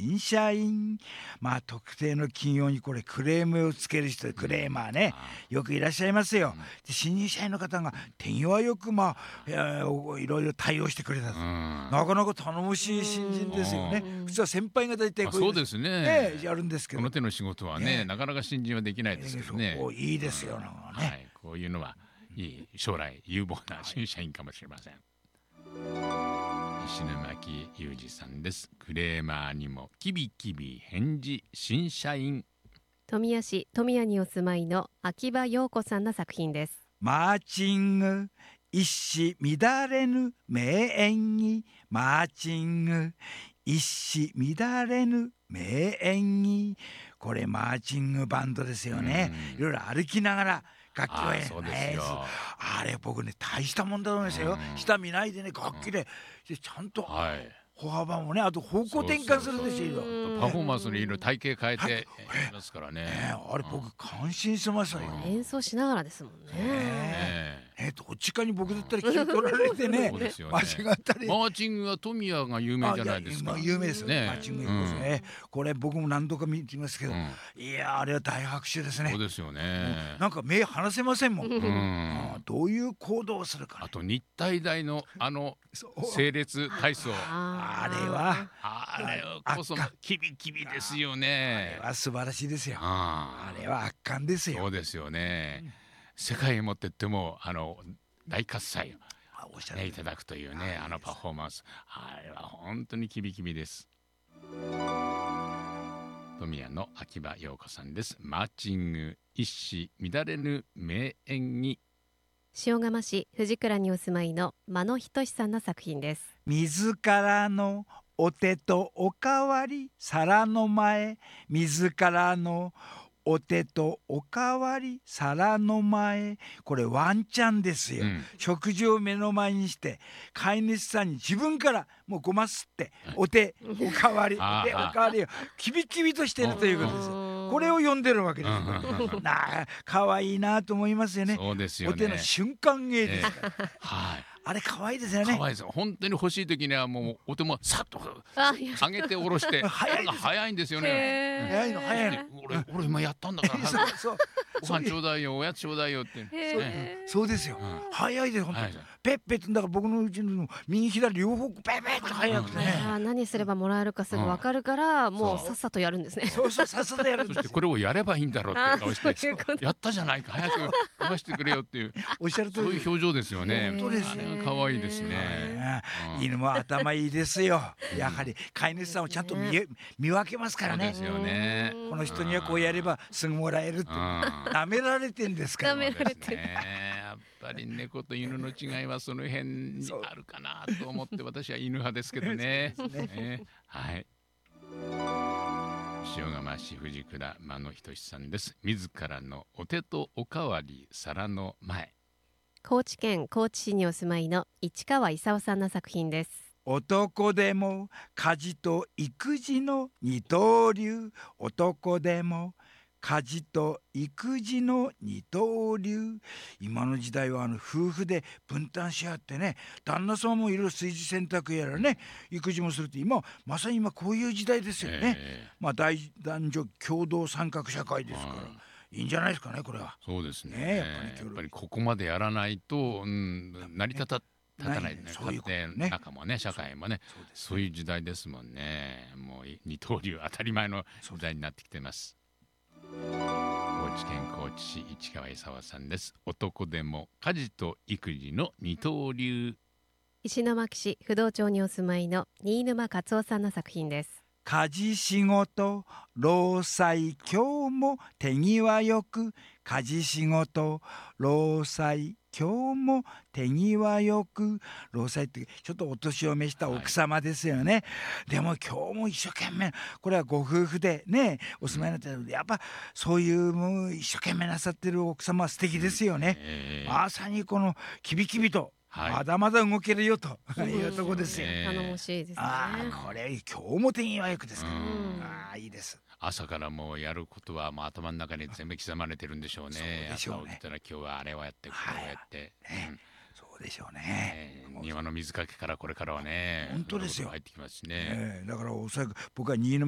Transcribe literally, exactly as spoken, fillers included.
新社員、まあ特定の企業にこれクレームをつける人、クレーマーね、よくいらっしゃいますよ。で新入社員の方が手際よくまあ、えーいろいろ対応してくれたと、なかなか頼もしい新人ですよね。普通は先輩が大体こういうそうですね、 ねやるんですけど、 この手の仕事はね、なかなか新人はできないですけどね。 いいですよね。 こういうのはいい将来有望な新社員かもしれません。石巻裕二さんです。クレーマーにもキビキビ返事新社員。 富谷市富谷にお住まいの秋葉陽子さんの作品です。 マーチング一糸乱れぬ名演技、マーチング一糸乱れぬ名演技、これマーチングバンドですよね。いろいろ歩きながら楽器を演奏、あれ僕ね大したもんだと思いますよ。下見ないでね楽器でちゃんと、はい歩幅もね、あと方向転換するんですよ。 パフォーマンスにいる体型変えていますからね。 あれ僕感心してましたよ。 演奏しながらですもんね。 えどっちかに僕だったら聞い取られてね間違ったり。 マーチングは富谷が有名じゃないですか。 有名ですね。マーチングね。これ僕も何度か見てますけど、いやあれは大拍手ですね。 そうですよね。 なんか目離せませんもん。どういう行動をするか。 あと日体大のあの整列体操。 あれはあれこそキビキビですよね。 あれは素晴らしいですよ。あれは圧巻ですよ。 そうですよね。世界へ持ってってもあの大喝采をねいただくというね、あのパフォーマンス、あれは本当にキビキビです。富谷の秋葉陽子さんです。マーチング一糸乱れぬ名演技。 塩釜市藤倉にお住まいの間野仁さんの作品です。 自らのお手とおかわり皿の前、自らのお手とおかわり皿の前、これワンチャンですよ、うん、食事を目の前にして飼い主さんに自分からもうごますってお手おかわりお手おかわりをキビキビとしているということですよ。これを読んでるわけですよ。なあ可愛いなと思いますよね。 そうですよね。 お手の瞬間芸ですから、 えー、はいあれ可愛いですよね。 可愛いですよ。本当に欲しい時にはもうお手もさっと上げて下ろして早いんですよね。 早いの早いの。 俺俺今やったんだからそうそうご飯ちょうだいよおやつちょうだいよって。 そうですよ。早いです本当に。ペッペッとだから僕のうちの右左両方ペッペッと早くてね。 何すればもらえるかすぐ分かるからもうさっさとやるんですね。 そうそうさっさとやるんです。 そしてこれをやればいいんだろうって顔してやったじゃないか早く飛ばしてくれよっていうおっしゃるとそういう表情ですよね。 本当ですね。 可愛いですね。 犬も頭いいですよ。やはり飼い主さんをちゃんと 見, 見分けますからね。 そうですよね。 この人にはこうやればすぐもらえるって舐められてんですから。 舐められてる。 やっぱり猫と犬の違いはその辺にあるかなと思って私は犬派ですけどね。はい。塩釜市藤倉間野仁さんです。自らのお手とおかわり皿の前。 高知県高知市にお住まいの市川勲さんの作品です。 男でも家事と育児の二刀流、男でも家事と育児の二刀流。今の時代はあの夫婦で分担し合ってね、旦那さんもいろいろ炊事洗濯やらね育児もするって今まさに今こういう時代ですよね。えー、まあ大男女共同参画社会ですから。いいんじゃないですかねこれは。 そうですね。ねやっぱりやっぱりここまでやらないと、うん、成り立た立たないね。家庭の中もね社会もねそういう時代ですもんね。もう二刀流当たり前の時代になってきてます。高知県高知市市川勲さんです。男でも家事と育児の二刀流。 石巻市不動町にお住まいの新沼勝夫さんの作品です。 家事仕事労災今日も手際よく、家事仕事労災今日も手際よく。労災ってちょっとお年を召した奥様ですよね、はい、でも今日も一生懸命これはご夫婦でねお住まいになってるので、やっぱそういうもう一生懸命なさってる奥様は素敵ですよね、えー、まさにこのキビキビとはい、まだまだ動けるよというとこですよ。 頼もしいですね。 ああ、これ今日も手際よくですから。ああ、いいです。 朝からもうやることはもう頭の中に全部刻まれてるんでしょうね。 そうでしょうね。 朝起きたら今日はあれをやってこれをやって。 そうでしょうね。 庭の水かけからこれからはね。 本当ですよ。 入ってきますしね。 だからおそらく僕は新沼